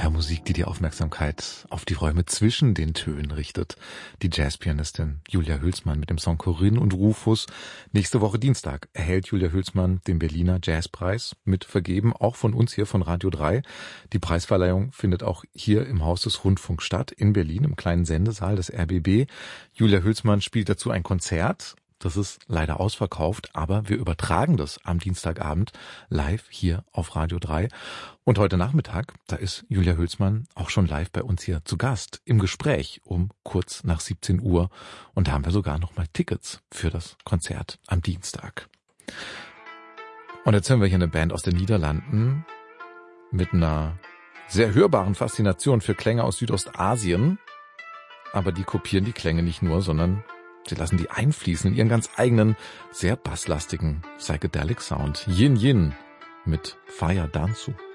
Ja, Musik, die die Aufmerksamkeit auf die Räume zwischen den Tönen richtet. Die Jazzpianistin Julia Hülsmann mit dem Song Corinne und Rufus. Nächste Woche Dienstag erhält Julia Hülsmann den Berliner Jazzpreis, mit vergeben, auch von uns hier von Radio 3. Die Preisverleihung findet auch hier im Haus des Rundfunks statt, in Berlin, im kleinen Sendesaal des RBB. Julia Hülsmann spielt dazu ein Konzert. Das ist leider ausverkauft, aber wir übertragen das am Dienstagabend live hier auf Radio 3. Und heute Nachmittag, da ist Julia Hülsmann auch schon live bei uns hier zu Gast im Gespräch um kurz nach 17 Uhr. Und da haben wir sogar noch mal Tickets für das Konzert am Dienstag. Und jetzt hören wir hier eine Band aus den Niederlanden mit einer sehr hörbaren Faszination für Klänge aus Südostasien. Aber die kopieren die Klänge nicht nur, sondern sie lassen die einfließen in ihren ganz eigenen, sehr basslastigen Psychedelic Sound. Yin Yin mit Fire Danzu.